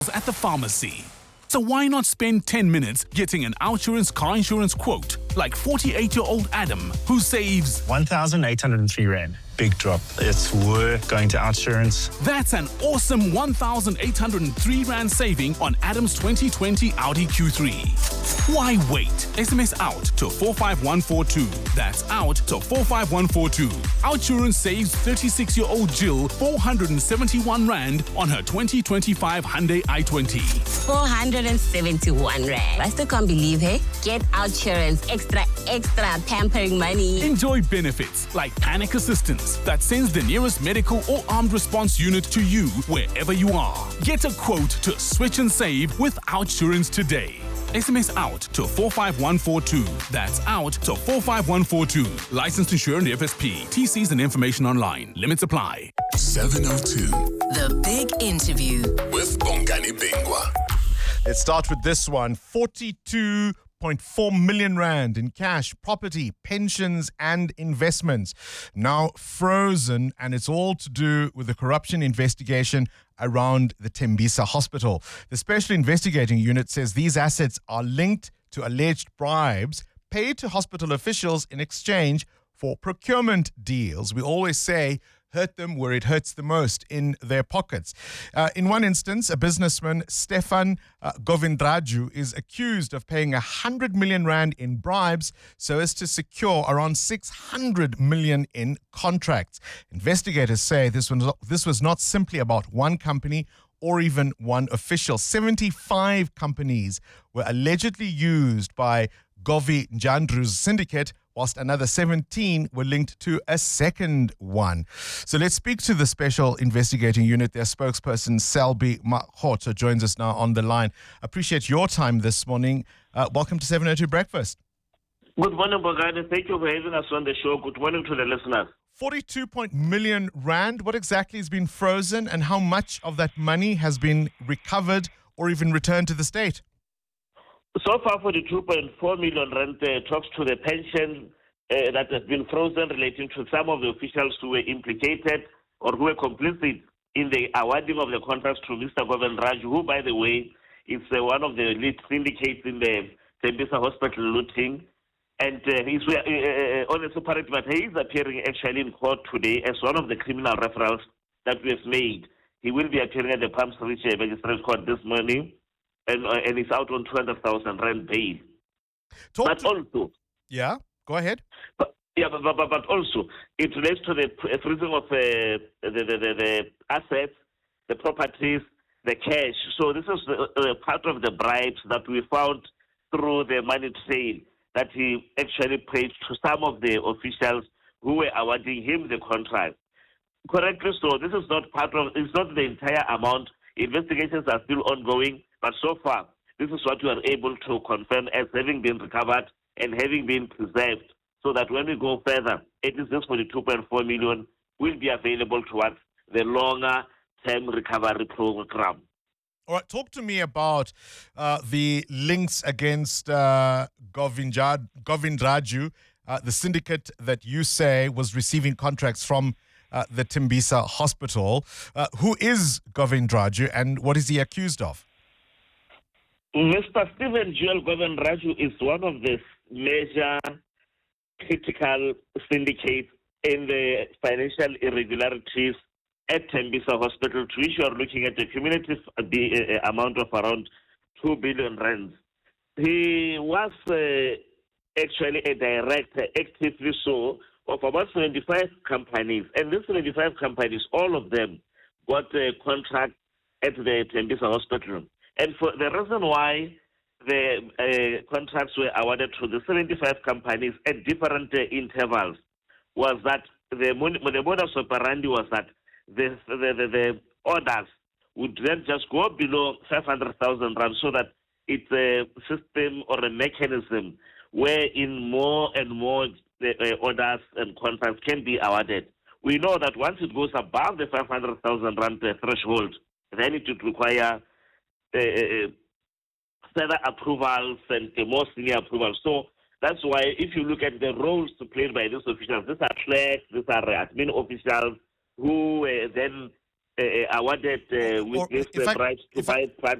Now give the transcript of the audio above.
at the pharmacy. So why not spend 10 minutes getting an OUTsurance car insurance quote like 48-year-old Adam, who saves 1,803 Rand. Big drop. It's worth going to OUTsurance. That's an awesome 1,803 Rand saving on Adam's 2020 Audi Q3. Why wait? SMS out to 45142. That's out to 45142. OUTsurance saves 36-year-old Jill 471 Rand on her 2025 Hyundai i20. 471 Rand. I still can't believe, hey? Get OUTsurance extra pampering money. Enjoy benefits like panic assistance that sends the nearest medical or armed response unit to you wherever you are. Get a quote to switch and save with OUTsurance today. SMS out to 45142. That's out to 45142. Licensed insured FSP. TCs and information online. Limits apply. 702. The Big Interview With Bongani Bingwa. Let's start with this one. 42.4 million Rand in cash, property, pensions and investments now frozen, and it's all to do with the corruption investigation around the Tembisa Hospital. The Special Investigating Unit says these assets are linked to alleged bribes paid to hospital officials in exchange for procurement deals. We always say, hurt them where it hurts the most, in their pockets. In one instance, a businessman, Stefan Govindraju, is accused of paying 100 million Rand in bribes so as to secure around 600 million in contracts. Investigators say this was not simply about one company or even one official. 75 companies were allegedly used by Govindraju's syndicate, whilst another 17 were linked to a second one. So let's speak to the Special Investigating Unit. Their spokesperson, Selby Makgoto, joins us now on the line. Appreciate your time this morning. Welcome to 702 Breakfast. Good morning, Bongani. Thank you for having us on the show. Good morning to the listeners. 42 million Rand. What exactly has been frozen, and how much of that money has been recovered or even returned to the state? So far, 42.4 million Rand talks to the pension that has been frozen relating to some of the officials who were implicated or who were complicit in the awarding of the contracts to Mr. Govindraju, who, by the way, is one of the lead syndicates in the Tembisa Hospital looting. And he's on a separate matter. He is appearing actually in court today as one of the criminal referrals that we have made. He will be appearing at the Palms Ridge Magistrates Court this morning. And he's out on 200,000 Rand bail. Yeah, go ahead. But also, it relates to the freezing of the assets, the properties, the cash. So this is part of the bribes that we found through the money trail that he actually paid to some of the officials who were awarding him the contract. Correctly so, this is not it's not the entire amount. Investigations are still ongoing, but so far, this is what we are able to confirm as having been recovered and having been preserved, so that when we go further, at least this 42.4 million will be available towards the longer-term recovery program. All right, talk to me about the links against Govindraju, the syndicate that you say was receiving contracts from the Tembisa Hospital. Who is Govindraju and what is he accused of? Mr. Stephen Joel Govindraju is one of the major critical syndicates in the financial irregularities at Tembisa Hospital, to which you are looking at a cumulative amount of around 2 billion Rand. He was actually a director, actively so, of about 75 companies. And these 75 companies, all of them got a contract at the Tembisa Hospital. And for the reason why the contracts were awarded to the 75 companies at different intervals was that the modus operandi was that the orders would then just go below 500,000 Rand, so that it's a system or a mechanism wherein more and more orders and contracts can be awarded. We know that once it goes above the 500,000 Rand threshold, then it would require further approvals and more senior approvals. So that's why if you look at the roles played by these officials, these are clerks, these are admin officials who then awarded witness in the fact, right to if I- buy